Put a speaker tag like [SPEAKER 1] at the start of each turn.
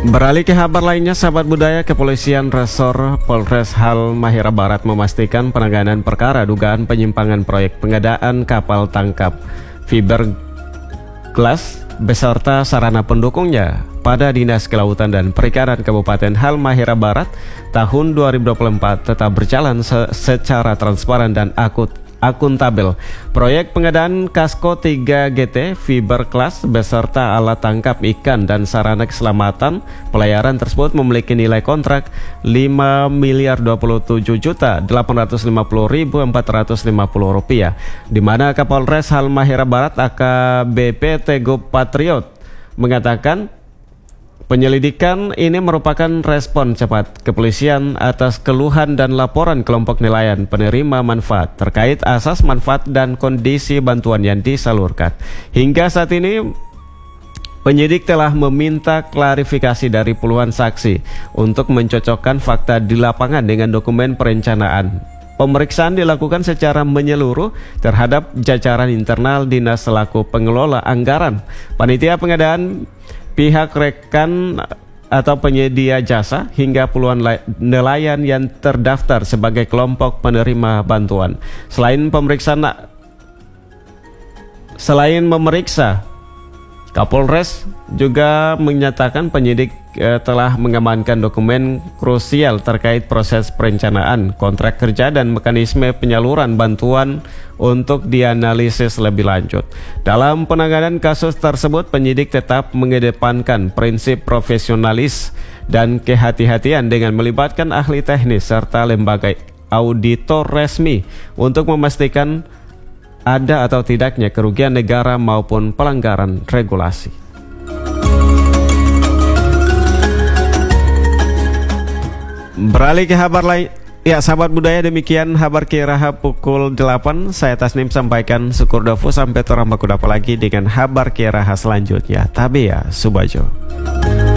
[SPEAKER 1] Beralih ke kabar lainnya, sahabat budaya, Kepolisian Resor Polres Halmahera Barat memastikan penanganan perkara dugaan penyimpangan proyek pengadaan kapal tangkap fiberglass beserta sarana pendukungnya pada Dinas Kelautan dan Perikanan Kabupaten Halmahera Barat tahun 2024 tetap berjalan secara transparan dan akuntabel. Proyek pengadaan Kasko 3 GT Fiberglass beserta alat tangkap ikan dan sarana keselamatan pelayaran tersebut memiliki nilai kontrak Rp5.027.850.450, di mana Kapolres Halmahera Barat AKBP Teguh Patriot mengatakan penyelidikan ini merupakan respon cepat kepolisian atas keluhan dan laporan kelompok nelayan penerima manfaat terkait asas manfaat dan kondisi bantuan yang disalurkan. Hingga saat ini penyidik telah meminta klarifikasi dari puluhan saksi untuk mencocokkan fakta di lapangan dengan dokumen perencanaan. Pemeriksaan dilakukan secara menyeluruh terhadap jajaran internal dinas selaku pengelola anggaran, panitia pengadaan, pihak rekan atau penyedia jasa, hingga puluhan nelayan yang terdaftar sebagai kelompok penerima bantuan. Selain memeriksa, Kapolres juga menyatakan penyidik telah mengamankan dokumen krusial terkait proses perencanaan, kontrak kerja, dan mekanisme penyaluran bantuan untuk dianalisis lebih lanjut. Dalam penanganan kasus tersebut, penyidik tetap mengedepankan prinsip profesionalis dan kehati-hatian dengan melibatkan ahli teknis serta lembaga auditor resmi untuk memastikan ada atau tidaknya kerugian negara maupun pelanggaran regulasi. Beralih ke kabar lain. Ya, sahabat budaya, demikian kabar Kiraha pukul 8. Saya Tasnim sampaikan syukur dofu sampai terang baku lagi dengan kabar Kiraha selanjutnya. Tabea Subajo.